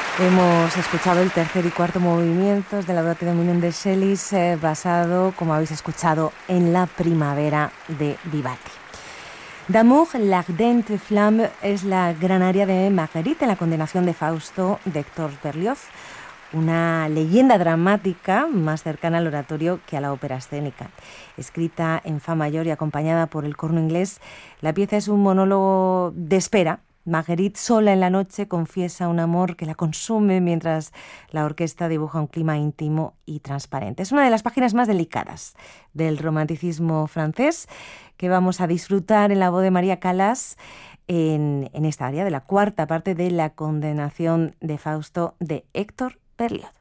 Hemos escuchado el tercer y cuarto movimientos de la Laudate Dominum de Scelis, basado, como habéis escuchado, en la primavera de Vivaldi. D'amour, l'ardente flamme es la gran aria de Marguerite en la condenación de Fausto de Héctor Berlioz, una leyenda dramática más cercana al oratorio que a la ópera escénica. Escrita en fa mayor y acompañada por el corno inglés, la pieza es un monólogo de espera. Marguerite, sola en la noche, confiesa un amor que la consume mientras la orquesta dibuja un clima íntimo y transparente. Es una de las páginas más delicadas del romanticismo francés que vamos a disfrutar en la voz de María Callas en esta área de la cuarta parte de la condenación de Fausto de Héctor Berlioz.